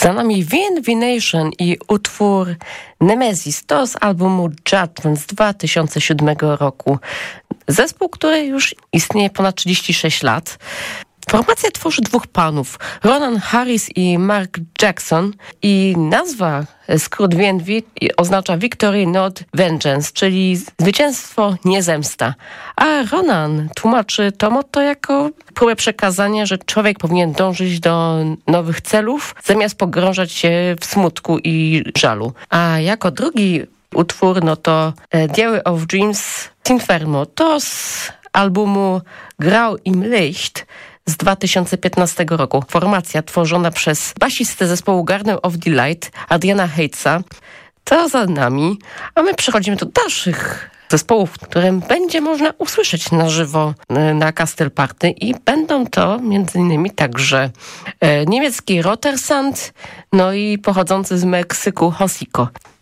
Za nami Nation i utwór Nemesis, to z albumu Judgment z 2007 roku. Zespół, który już istnieje ponad 36 lat. Formacja tworzy dwóch panów, Ronan Harris i Mark Jackson, i nazwa, skrót VNV, oznacza Victory Not Vengeance, czyli zwycięstwo, nie zemsta. A Ronan tłumaczy to motto jako próbę przekazania, że człowiek powinien dążyć do nowych celów, zamiast pogrążać się w smutku i żalu. A jako drugi utwór, no to Diary of Dreams Inferno, to z albumu Grau im Licht z 2015 roku. Formacja tworzona przez basistę zespołu Garden of Delight, Adriana Heitza. To za nami, a my przechodzimy do dalszych zespołów, które będzie można usłyszeć na żywo na Castle Party, i będą to m.in. także niemiecki Rotersand, no i pochodzący z Meksyku Hocico.